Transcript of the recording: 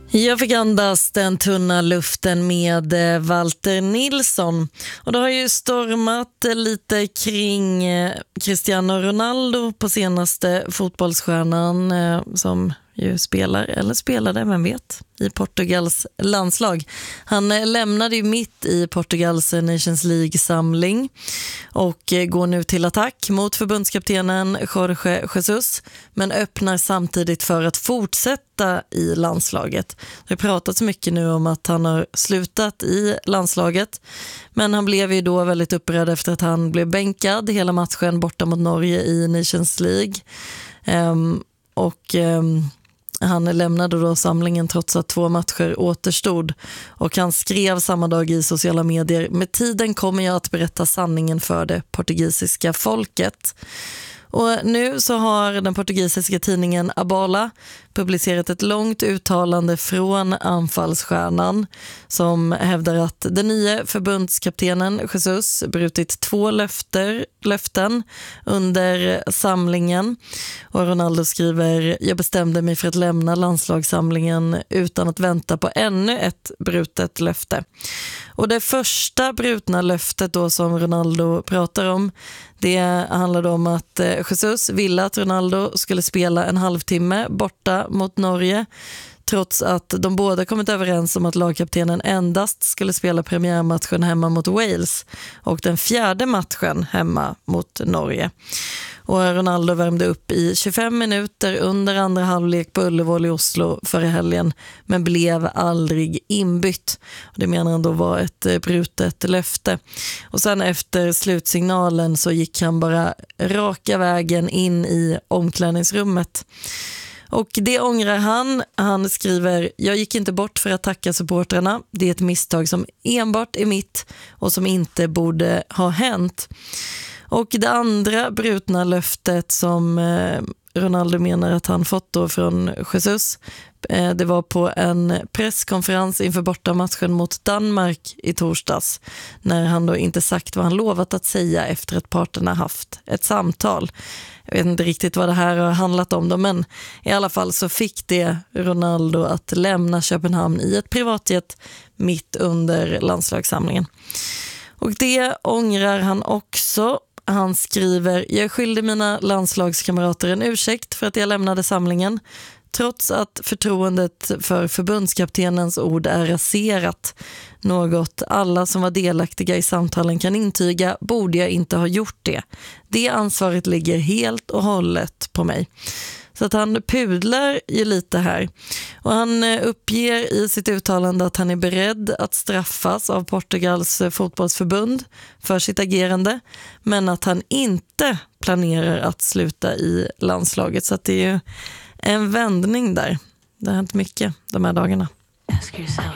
Jag fick andas den tunna luften med Walter Nilsson. Och det har ju stormat lite kring Cristiano Ronaldo på senaste fotbollsstjärnan som ju spelar, eller spelade, vem vet, i Portugals landslag. Han lämnade ju mitt i Portugals Nations League-samling och går nu till attack mot förbundskaptenen Jorge Jesus, men öppnar samtidigt för att fortsätta i landslaget. Det har pratats mycket nu om att han har slutat i landslaget, men han blev ju då väldigt upprörd efter att han blev bänkad hela matchen borta mot Norge i Nations League. Han lämnade då samlingen trots att 2 matcher återstod, och han skrev samma dag i sociala medier: med tiden kommer jag att berätta sanningen för det portugisiska folket. Och nu så har den portugisiska tidningen A Bola publicerat ett långt uttalande från anfallsstjärnan som hävdar att den nya förbundskaptenen Jesus brutit 2 löften under samlingen. Och Ronaldo skriver: jag bestämde mig för att lämna landslagssamlingen utan att vänta på ännu ett brutet löfte. Och det första brutna löftet då som Ronaldo pratar om, det handlade om att Jesus ville att Ronaldo skulle spela en halvtimme borta mot Norge, trots att de båda kommit överens om att lagkaptenen endast skulle spela premiärmatchen hemma mot Wales och den 4:e matchen hemma mot Norge. Och Ronaldo värmde upp i 25 minuter under andra halvlek på Ullevål i Oslo förra helgen, men blev aldrig inbytt. Och det menar han då var ett brutet löfte. Och sen efter slutsignalen så gick han bara raka vägen in i omklädningsrummet. Och det ångrar han. Han skriver: jag gick inte bort för att tacka supportrarna. Det är ett misstag som enbart är mitt och som inte borde ha hänt. Och det andra brutna löftet som Ronaldo menar att han fått då från Jesus, det var på en presskonferens inför bortamatchen mot Danmark i torsdags, när han då inte sagt vad han lovat att säga efter att parterna haft ett samtal. Jag vet inte riktigt vad det här har handlat om då, men i alla fall så fick det Ronaldo att lämna Köpenhamn i ett privatjet mitt under landslagssamlingen. Och det ångrar han också. Han skriver: jag skyllde mina landslagskamrater en ursäkt för att jag lämnade samlingen. Trots att förtroendet för förbundskaptenens ord är raserat, något alla som var delaktiga i samtalen kan intyga, borde jag inte ha gjort det. Det ansvaret ligger helt och hållet på mig. Så att han pudlar ju lite här. Och han uppger i sitt uttalande att han är beredd att straffas av Portugals fotbollsförbund för sitt agerande, men att han inte planerar att sluta i landslaget. Så att det är ju en vändning där. Det har hänt mycket de här dagarna. Ask yourself,